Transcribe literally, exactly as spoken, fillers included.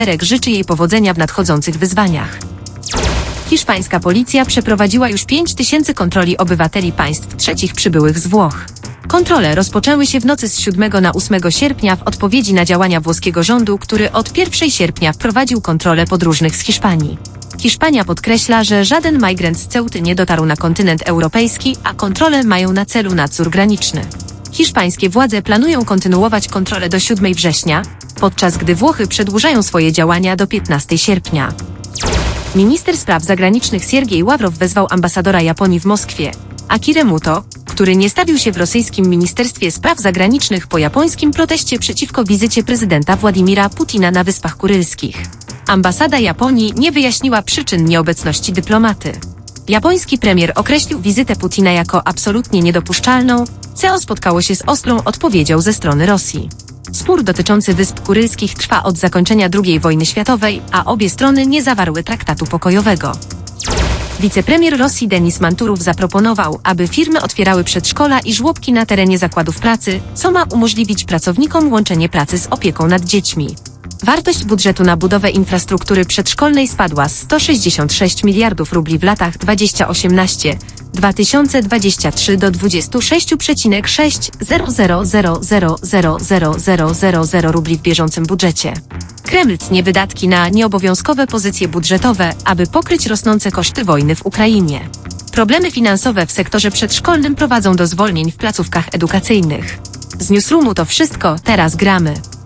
życzy jej powodzenia w nadchodzących wyzwaniach. Hiszpańska policja przeprowadziła już pięć tysięcy kontroli obywateli państw trzecich przybyłych z Włoch. Kontrole rozpoczęły się w nocy z siódmego na ósmego sierpnia w odpowiedzi na działania włoskiego rządu, który od pierwszego sierpnia wprowadził kontrolę podróżnych z Hiszpanii. Hiszpania podkreśla, że żaden migrant z Ceuty nie dotarł na kontynent europejski, a kontrole mają na celu nadzór graniczny. Hiszpańskie władze planują kontynuować kontrolę do siódmego września, podczas gdy Włochy przedłużają swoje działania do piętnastego sierpnia. Minister spraw zagranicznych Siergiej Ławrow wezwał ambasadora Japonii w Moskwie, Akira Muto, który nie stawił się w rosyjskim Ministerstwie Spraw Zagranicznych po japońskim proteście przeciwko wizycie prezydenta Władimira Putina na Wyspach Kurylskich. Ambasada Japonii nie wyjaśniła przyczyn nieobecności dyplomaty. Japoński premier określił wizytę Putina jako absolutnie niedopuszczalną, co spotkało się z ostrą odpowiedzią ze strony Rosji. Spór dotyczący Wysp Kurylskich trwa od zakończenia drugiej wojny światowej, a obie strony nie zawarły traktatu pokojowego. Wicepremier Rosji Denis Manturow zaproponował, aby firmy otwierały przedszkola i żłobki na terenie zakładów pracy, co ma umożliwić pracownikom łączenie pracy z opieką nad dziećmi. Wartość budżetu na budowę infrastruktury przedszkolnej spadła z sto sześćdziesiąt sześć miliardów rubli w latach dwa tysiące osiemnastego do dwa tysiące dwudziestego trzeciego do dwudziestu sześciu przecinek sześć zero zero zero zero zero zero zero zero zero rubli w bieżącym budżecie. Kreml tnie wydatki na nieobowiązkowe pozycje budżetowe, aby pokryć rosnące koszty wojny w Ukrainie. Problemy finansowe w sektorze przedszkolnym prowadzą do zwolnień w placówkach edukacyjnych. Z Newsroomu to wszystko, teraz gramy.